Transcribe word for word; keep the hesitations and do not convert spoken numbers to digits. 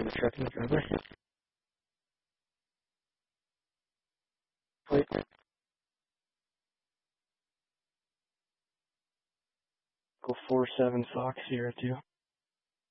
have a truck in the driveway. Wait. Go four seven Fox Sierra two.